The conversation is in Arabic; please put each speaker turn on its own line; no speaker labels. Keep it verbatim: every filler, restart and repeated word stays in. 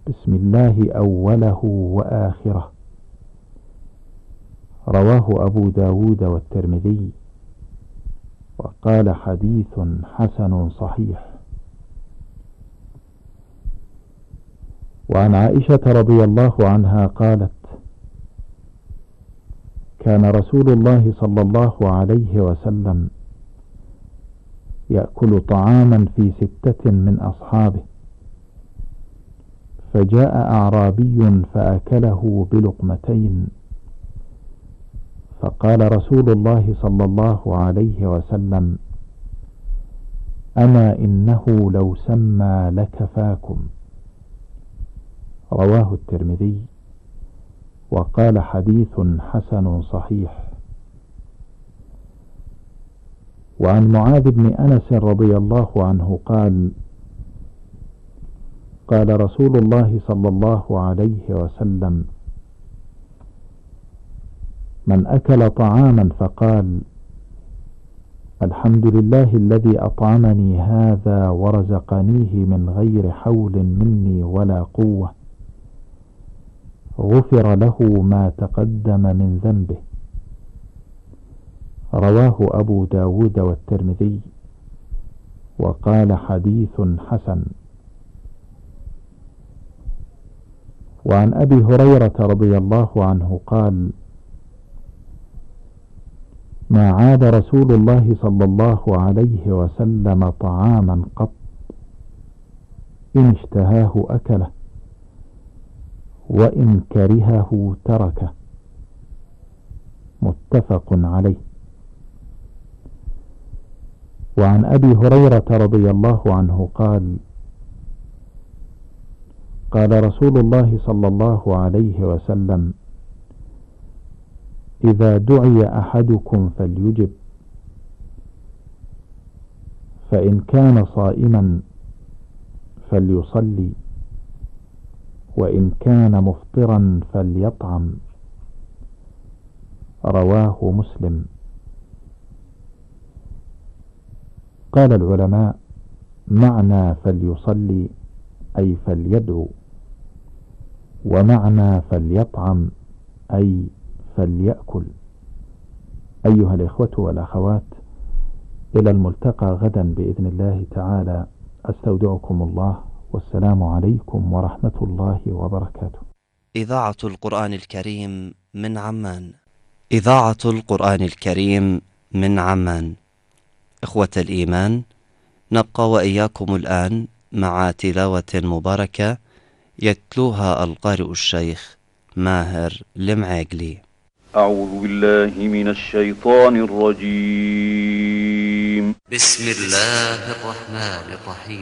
بسم الله أوله وآخره. رواه أبو داود والترمذي وقال حديث حسن صحيح. وعن عائشة رضي الله عنها قالت: كان رسول الله صلى الله عليه وسلم يأكل طعاما في ستة من أصحابه، فجاء أعرابي فأكله بلقمتين، فقال رسول الله صلى الله عليه وسلم: أما إنه لو سمى لكفاكم. رواه الترمذي وقال حديث حسن صحيح. وعن معاذ بن أنس رضي الله عنه قال: قال رسول الله صلى الله عليه وسلم: من أكل طعاما فقال: الحمد لله الذي أطعمني هذا ورزقنيه من غير حول مني ولا قوة، غفر له ما تقدم من ذنبه. رواه أبو داود والترمذي وقال حديث حسن. وعن أبي هريرة رضي الله عنه قال: ما عاد رسول الله صلى الله عليه وسلم طعاما قط، إن اشتهاه أكله وإن كرهه تركه. متفق عليه. وعن أبي هريرة رضي الله عنه قال: قال رسول الله صلى الله عليه وسلم: إذا دعي أحدكم فليجب، فإن كان صائما فليصلي، وإن كان مفطرا فليطعم. رواه مسلم. قال العلماء: معنى فليصلي أي فليدعو، ومعنى فليطعم أي فليأكل. أيها الإخوة والأخوات، إلى الملتقى غدا بإذن الله تعالى. أستودعكم الله، والسلام عليكم ورحمة الله وبركاته.
إذاعة القرآن الكريم من عمان. إذاعة القرآن الكريم من عمان. إخوة الإيمان، نبقى وإياكم الآن مع تلاوة مباركة يتلوها القارئ الشيخ ماهر المعيقلي.
أعوذ بالله من الشيطان الرجيم.
بسم الله الرحمن الرحيم.